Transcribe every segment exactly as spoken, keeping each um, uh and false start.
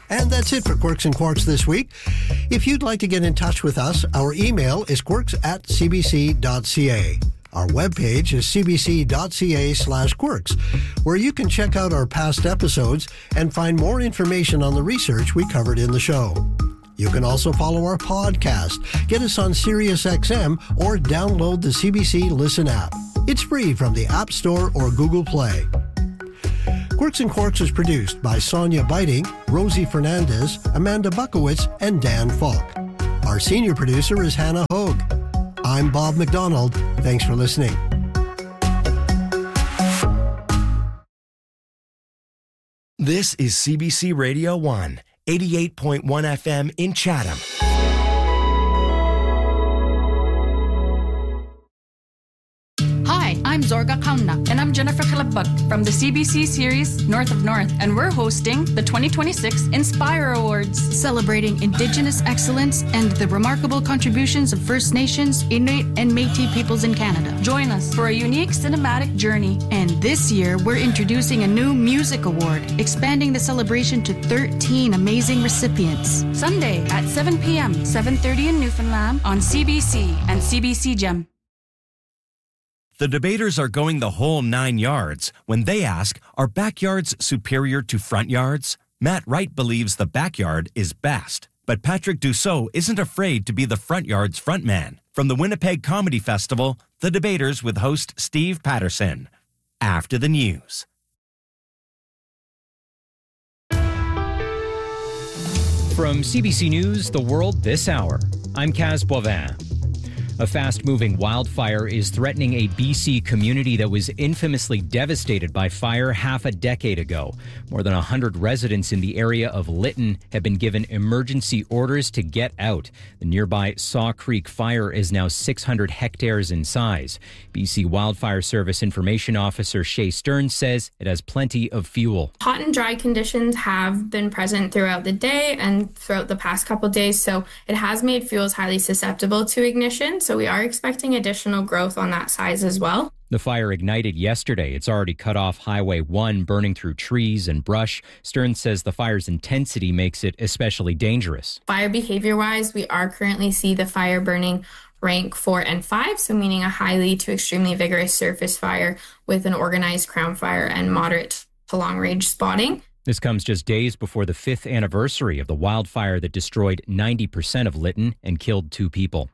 And that's it for Quirks and Quarks this week. If you'd like to get in touch with us, our email is quirks at c b c dot c a. Our webpage is cbc.ca slash quirks, where you can check out our past episodes and find more information on the research we covered in the show. You can also follow our podcast, get us on SiriusXM, or download the C B C Listen app. It's free from the App Store or Google Play. Quirks and Quarks is produced by Sonia Biting, Rosie Fernandez, Amanda Buckowitz, and Dan Falk. Our senior producer is Hannah Hogue. I'm Bob McDonald. Thanks for listening. This is C B C Radio one, eighty-eight point one F M in Chatham. Hi, I'm Zorga Kauna, and I'm Jennifer Kalabak from the C B C series North of North, and we're hosting the twenty twenty-six Inspire Awards, celebrating Indigenous excellence and the remarkable contributions of First Nations, Inuit, and Métis peoples in Canada. Join us for a unique cinematic journey. And this year, we're introducing a new music award, expanding the celebration to thirteen amazing recipients. Sunday at seven p.m., seven thirty in Newfoundland on C B C and C B C Gem. The debaters are going the whole nine yards when they ask, are backyards superior to front yards? Matt Wright believes the backyard is best, but Patrick Dussault isn't afraid to be the front yard's frontman. From the Winnipeg Comedy Festival, the debaters with host Steve Patterson. After the news. From C B C News, The World This Hour, I'm Kaz Boivin. A fast-moving wildfire is threatening a B C community that was infamously devastated by fire half a decade ago. More than one hundred residents in the area of Lytton have been given emergency orders to get out. The nearby Saw Creek fire is now six hundred hectares in size. B C Wildfire Service Information Officer Shay Stearns says it has plenty of fuel. Hot and dry conditions have been present throughout the day and throughout the past couple days, so it has made fuels highly susceptible to ignition. So we are expecting additional growth on that size as well. The fire ignited yesterday. It's already cut off Highway one, burning through trees and brush. Stearns says the fire's intensity makes it especially dangerous. Fire behavior-wise, we are currently see the fire burning rank four and five, so meaning a highly to extremely vigorous surface fire with an organized crown fire and moderate to long-range spotting. This comes just days before the fifth anniversary of the wildfire that destroyed ninety percent of Lytton and killed two people.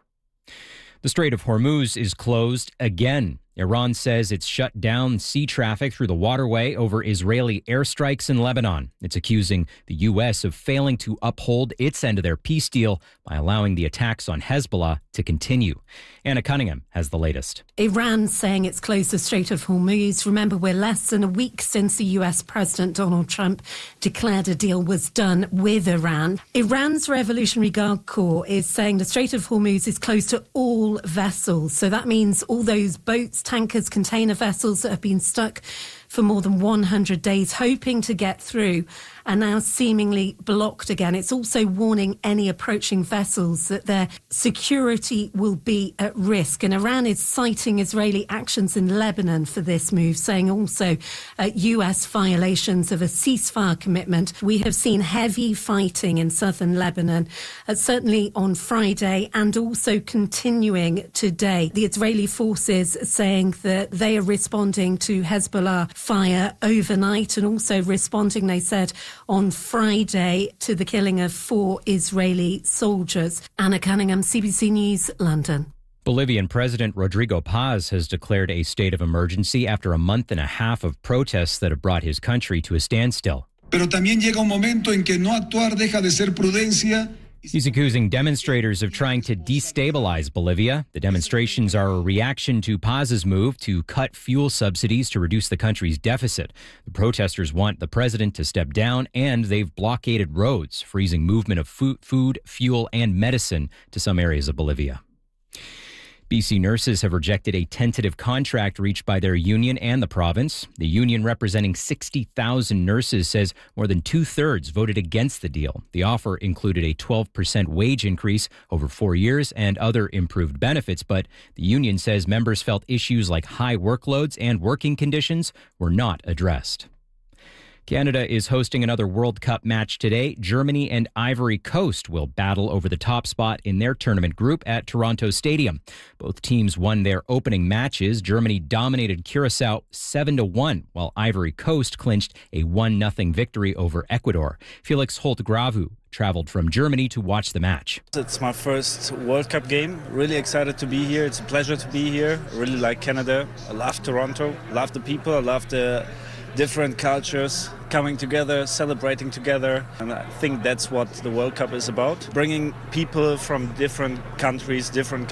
The Strait of Hormuz is closed again. Iran says it's shut down sea traffic through the waterway over Israeli airstrikes in Lebanon. It's accusing the U S of failing to uphold its end of their peace deal by allowing the attacks on Hezbollah to continue. Anna Cunningham has the latest. Iran saying it's closed the Strait of Hormuz. Remember, we're less than a week since the U S President Donald Trump declared a deal was done with Iran. Iran's Revolutionary Guard Corps is saying the Strait of Hormuz is closed to all vessels. So that means all those boats, tankers, container vessels that have been stuck for more than one hundred days, hoping to get through, are now seemingly blocked again. It's also warning any approaching vessels that their security will be at risk. And Iran is citing Israeli actions in Lebanon for this move, saying also uh, U S violations of a ceasefire commitment. We have seen heavy fighting in southern Lebanon, uh, certainly on Friday and also continuing today. The Israeli forces saying that they are responding to Hezbollah fire overnight and also responding, they said, on Friday to the killing of four Israeli soldiers. Anna Cunningham, C B C News, London. Bolivian President Rodrigo Paz has declared a state of emergency after a month and a half of protests that have brought his country to a standstill. Pero también llega un momento en que no actuar deja de ser prudencia. He's accusing demonstrators of trying to destabilize Bolivia. The demonstrations are a reaction to Paz's move to cut fuel subsidies to reduce the country's deficit. The protesters want the president to step down, and they've blockaded roads, freezing movement of food, food, fuel, and medicine to some areas of Bolivia. B C nurses have rejected a tentative contract reached by their union and the province. The union, representing sixty thousand nurses, says more than two-thirds voted against the deal. The offer included a twelve percent wage increase over four years and other improved benefits, but the union says members felt issues like high workloads and working conditions were not addressed. Canada is hosting another World Cup match today. Germany and Ivory Coast will battle over the top spot in their tournament group at Toronto Stadium. Both teams won their opening matches. Germany dominated Curacao seven to one, while Ivory Coast clinched a one nothing victory over Ecuador. Felix Holt-Gravu traveled from Germany to watch the match. It's my first World Cup game. Really excited to be here. It's a pleasure to be here. I really like Canada. I love Toronto. I love the people. I love the different cultures coming together, celebrating together. And I think that's what the World Cup is about. Bringing people from different countries, different